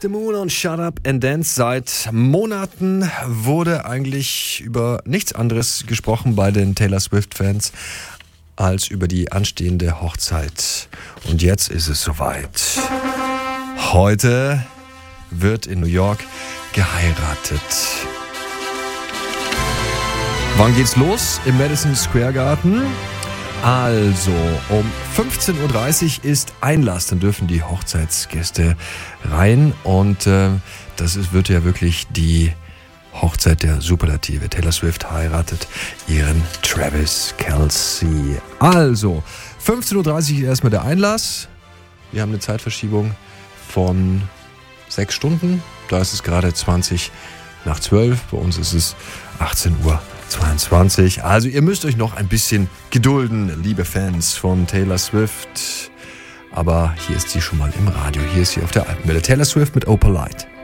the Moon und Shut Up and Dance. Seit Monaten wurde eigentlich über nichts anderes gesprochen bei den Taylor Swift-Fans als über die anstehende Hochzeit. Und jetzt ist es soweit. Heute wird in New York geheiratet. Wann geht's los? Im Madison Square Garden. Also, um 15.30 Uhr ist Einlass, dann dürfen die Hochzeitsgäste rein und wird ja wirklich die Hochzeit der Superlative. Taylor Swift heiratet ihren Travis Kelce. Also, 15.30 Uhr ist erstmal der Einlass. Wir haben eine Zeitverschiebung von 6 Stunden. Da ist es gerade 20 nach 12. Bei uns ist es 18:22 Uhr. Also ihr müsst euch noch ein bisschen gedulden, liebe Fans von Taylor Swift. Aber hier ist sie schon mal im Radio. Hier ist sie auf der Alpenwelle. Taylor Swift mit Opalite.